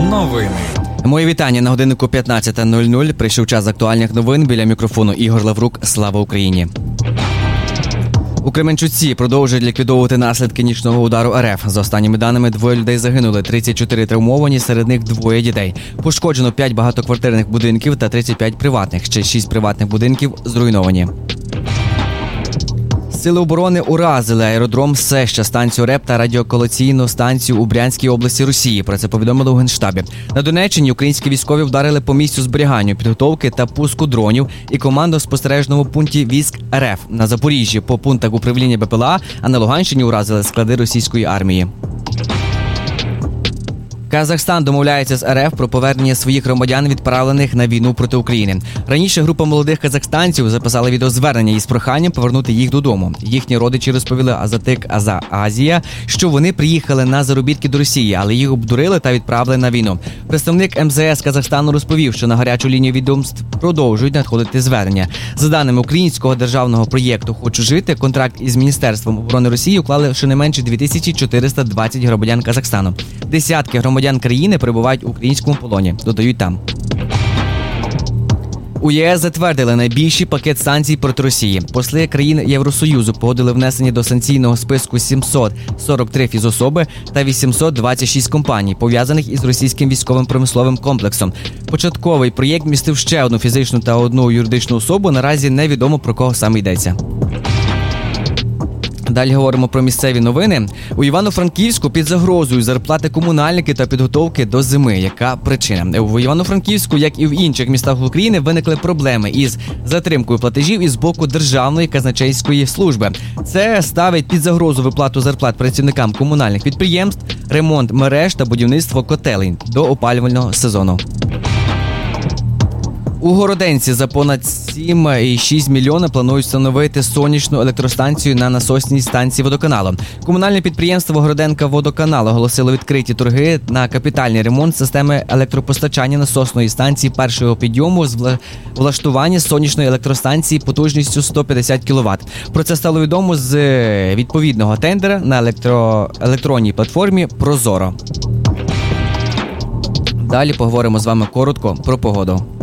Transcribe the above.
Новини. Моє вітання на годиннику 15:00. Прийшов час актуальних новин. Біля мікрофону Ігор Лаврук. Слава Україні! У Кременчуці продовжують ліквідовувати наслідки нічного удару РФ. За останніми даними, 2 людей загинули, 34 травмовані, серед них 2 дітей. Пошкоджено 5 багатоквартирних будинків та 35 приватних. Ще 6 приватних будинків зруйновані. Сили оборони уразили аеродром Сеща, станцію РЕП та радіоколокаційну станцію у Брянській області Росії. Про це повідомили у Генштабі. На Донеччині українські військові вдарили по місцю зберігання, підготовки та пуску дронів і командно-спостережному пункті військ РФ. На Запоріжжі по пунктах управління БПЛА, а на Луганщині уразили склади російської армії. Казахстан домовляється з РФ про повернення своїх громадян, відправлених на війну проти України. Раніше група молодих казахстанців записала відеозвернення із проханням повернути їх додому. Їхні родичі розповіли Азатик Азія, що вони приїхали на заробітки до Росії, але їх обдурили та відправили на війну. Представник МЗС Казахстану розповів, що на гарячу лінію відомств продовжують надходити звернення. За даними українського державного проєкту «Хочу жити», контракт із Міністерством оборони Росії уклали щонайменше 2420 громадян Казахстану. Десятки громадян країни перебувають у українському полоні, додають там. У ЄС затвердили найбільший пакет санкцій проти Росії. Посли країн Євросоюзу погодили внесені до санкційного списку 743 фізособи та 826 компаній, пов'язаних із російським військовим промисловим комплексом. Початковий проєкт містив ще одну фізичну та одну юридичну особу, наразі невідомо про кого саме йдеться. Далі говоримо про місцеві новини. У Івано-Франківську під загрозою зарплати комунальники та підготовки до зими. Яка причина? В Івано-Франківську, як і в інших містах України, виникли проблеми із затримкою платежів із боку Державної казначейської служби. Це ставить під загрозу виплату зарплат працівникам комунальних підприємств, ремонт мереж та будівництво котелень до опалювального сезону. У Городенці за понад 7,6 мільйона планують встановити сонячну електростанцію на насосній станції водоканалу. Комунальне підприємство Городенка водоканал оголосило відкриті торги на капітальний ремонт системи електропостачання насосної станції першого підйому з влаштування сонячної електростанції потужністю 150 кВт. Про це стало відомо з відповідного тендера на електронній платформі «Прозоро». Далі поговоримо з вами коротко про погоду.